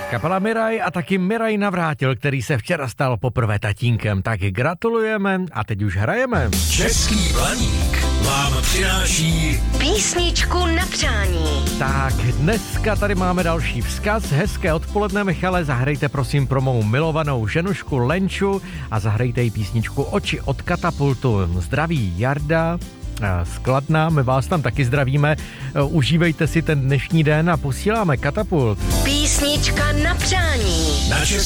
Kapela Miraj a taky Miraj Navrátil, který se včera stal poprvé tatínkem. Tak gratulujeme a teď už hrajeme. Český Blaník vám přináší písničku na přání. Tak dneska tady máme další vzkaz. Hezké odpoledne, Michale, zahrajte prosím pro mou milovanou ženušku Lenču a zahrajte jí písničku Oči od Katapultu. Zdraví Jarda z Kladna, my vás tam taky zdravíme. Užívejte si ten dnešní den a posíláme Katapult. Písnička na přání. na Český